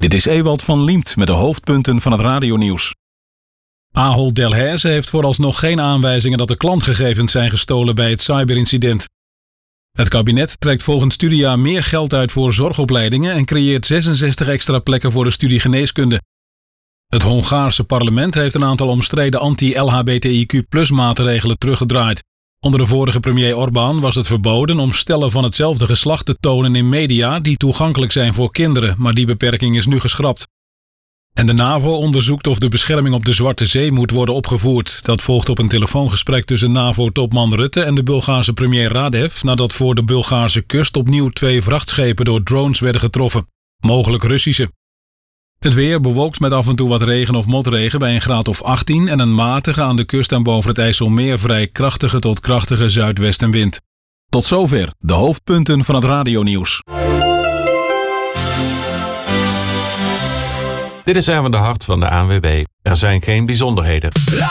Dit is Ewald van Liemt met de hoofdpunten van het radionieuws. Ahold Delhaize heeft vooralsnog geen aanwijzingen dat de klantgegevens zijn gestolen bij het cyberincident. Het kabinet trekt volgens Studia meer geld uit voor zorgopleidingen en creëert 66 extra plekken voor de studie geneeskunde. Het Hongaarse parlement heeft een aantal omstreden anti-LHBTIQ+-maatregelen teruggedraaid. Onder de vorige premier Orbán was het verboden om stellen van hetzelfde geslacht te tonen in media die toegankelijk zijn voor kinderen, maar die beperking is nu geschrapt. En de NAVO onderzoekt of de bescherming op de Zwarte Zee moet worden opgevoerd. Dat volgt op een telefoongesprek tussen NAVO-topman Rutte en de Bulgaarse premier Radev, nadat voor de Bulgaarse kust opnieuw 2 vrachtschepen door drones werden getroffen. Mogelijk Russische. Het weer bewolkt met af en toe wat regen of motregen bij een graad of 18 en een matige aan de kust en boven het IJsselmeer vrij krachtige tot krachtige zuidwestenwind. Tot zover de hoofdpunten van het radionieuws. Dit is Erwin de Hart van de ANWB. Er zijn geen bijzonderheden.